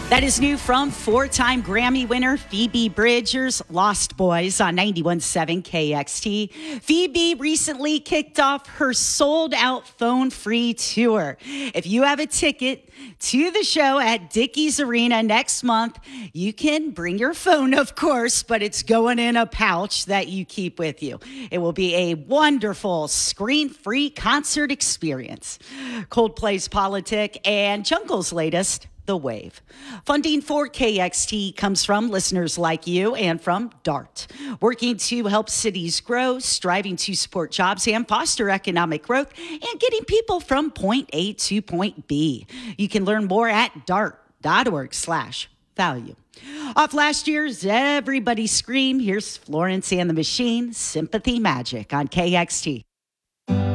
That is new from four-time Grammy winner Phoebe Bridgers, Lost Boys on 91.7 KXT. Phoebe recently kicked off her sold-out phone-free tour. If you have a ticket to the show at Dickies Arena next month, you can bring your phone, of course, but it's going in a pouch that you keep with you. It will be a wonderful screen-free concert experience. Coldplay's Politic and Jungle's latest, The Wave. Funding for KXT comes from listeners like you and from DART, working to help cities grow, striving to support jobs and foster economic growth, and getting people from point A to point B. You can learn more at dart.org/value. Off last year's Everybody Scream, here's Florence and the Machine, Sympathy Magic on KXT.